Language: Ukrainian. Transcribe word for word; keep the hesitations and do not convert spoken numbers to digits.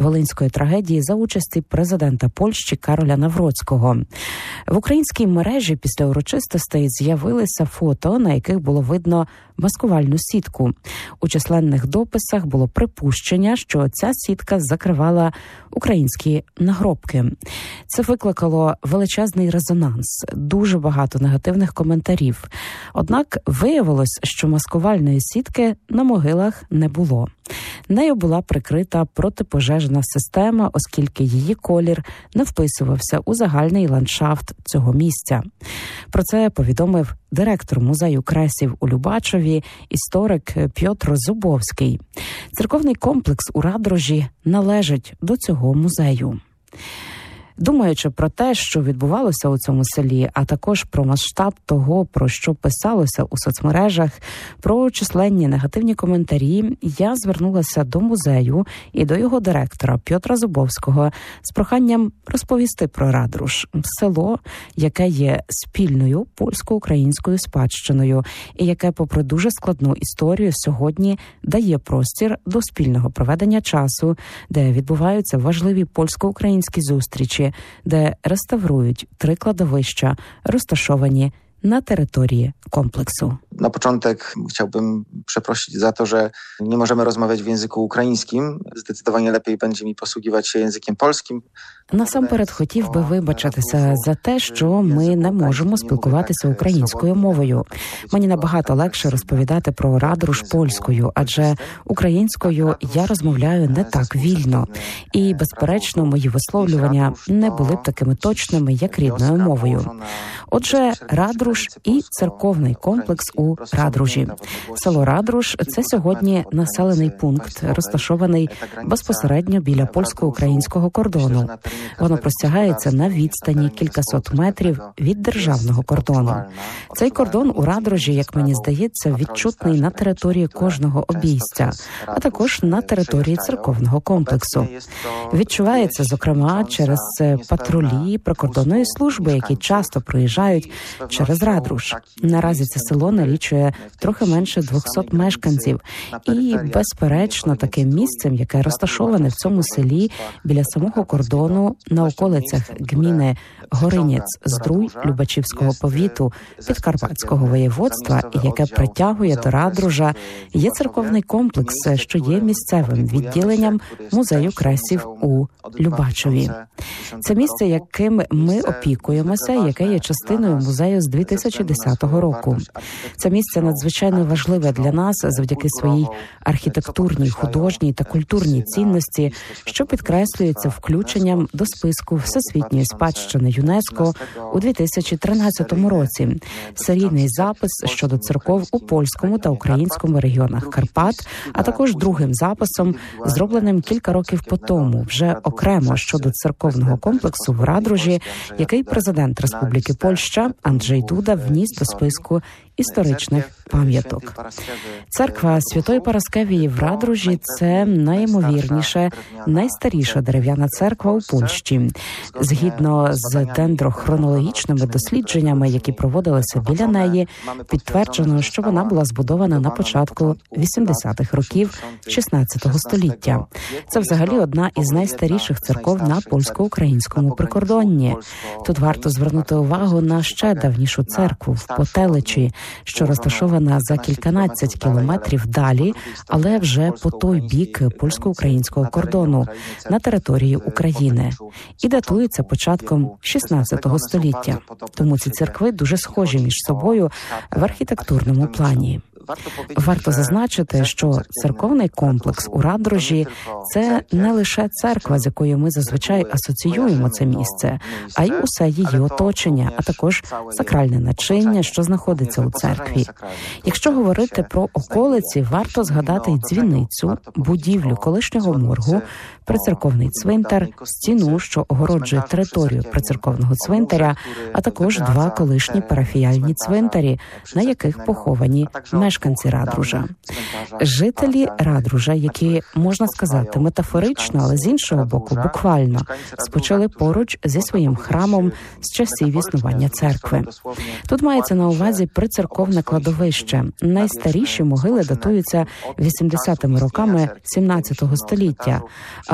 волинської трагедії за участі президента Польщі Кароля Навроцького. В українській мережі після урочистостей з'явилися фото, на яких було видно маскувальну сітку. У численних дописах було припущення, що ця сітка закривала українські нагробки. Це викликало величезний резонанс, дуже багато негативних коментарів. Однак виявилось, що маскувальної сітки на могилах не було. Нею була прикрита протипожежна система, оскільки її колір не вписувався у загальний ландшафт цього місця. Про це повідомив директор музею кресів у Любачові, історик Пьотр Зубовський. Церковний комплекс у Радрожі належить до цього музею. Думаючи про те, що відбувалося у цьому селі, а також про масштаб того, про що писалося у соцмережах, про численні негативні коментарі, я звернулася до музею і до його директора Пьотра Зубовського з проханням розповісти про Радруж, село, яке є спільною польсько-українською спадщиною і яке, попри дуже складну історію, сьогодні дає простір до спільного проведення часу, де відбуваються важливі польсько-українські зустрічі, де реставрують три кладовища, розташовані na terytorii kompleksu. Na początek chciałbym przeprosić za to, że nie możemy rozmawiać w języku ukraińskim. Zdecydowanie lepiej będzie mi posługiwać się językiem polskim. Насамперед хотів би вибачитися за те, що ми не можемо спілкуватися українською мовою. Мені набагато легше розповідати про Радруж польською, адже українською я розмовляю не так вільно. І, безперечно, мої висловлювання не були б такими точними, як рідною мовою. Отже, Радруж і церковний комплекс у Радружі. Село Радруж – це сьогодні населений пункт, розташований безпосередньо біля польсько-українського кордону. Воно простягається на відстані кількасот метрів від державного кордону. Цей кордон у Радружі, як мені здається, відчутний на території кожного обійстя, а також на території церковного комплексу. Відчувається, зокрема, через патрулі прикордонної служби, які часто проїжджають через Радруж. Наразі це село налічує трохи менше двохсот мешканців. І, безперечно, таким місцем, яке розташоване в цьому селі біля самого кордону, на околицях гміни Горинець, Здруй, Любачівського повіту, Підкарпатського воєводства, яке притягує до Радружа, є церковний комплекс, що є місцевим відділенням музею кресів у Любачові. Це місце, яким ми опікуємося, яке є частиною музею з дві тисячі десятого року. Це місце надзвичайно важливе для нас завдяки своїй архітектурній, художній та культурній цінності, що підкреслюється включенням до списку Всесвітньої спадщини ЮНЕСКО у дві тисячі тринадцятому році. Серійний запис щодо церков у польському та українському регіонах Карпат, а також другим записом, зробленим кілька років по тому, вже окремо щодо церковного комплексу в Радружі, який президент Республіки Польща Анджей Дуда вніс до списку історичних пам'яток. Церква Святої Параскевії в Радружі – це найімовірніше найстаріша дерев'яна церква у Польщі. Згідно з дендрохронологічними дослідженнями, які проводилися біля неї, підтверджено, що вона була збудована на початку вісімдесятих років шістнадцятого століття. Це взагалі одна із найстаріших церков на польсько-українському прикордонні. Тут варто звернути увагу на ще давнішу церкву в Потеличі, що розташована за кільканадцять кілометрів далі, але вже по той бік польсько-українського кордону, на території України, і датується початком шістнадцятого століття. Тому ці церкви дуже схожі між собою в архітектурному плані. Варто зазначити, що церковний комплекс у Радружі – це не лише церква, з якою ми зазвичай асоціюємо це місце, а й усе її оточення, а також сакральне начиння, що знаходиться у церкві. Якщо говорити про околиці, варто згадати й дзвіницю, будівлю колишнього моргу, прицерковний цвинтар, стіну, що огороджує територію прицерковного цвинтаря, а також два колишні парафіяльні цвинтарі, на яких поховані мешканці Радружа. Жителі Радружа, які, можна сказати, метафорично, але з іншого боку, буквально, спочили поруч зі своїм храмом з часів існування церкви. Тут мається на увазі прицерковне кладовище. Найстаріші могили датуються вісімдесятими роками сімнадцятого століття,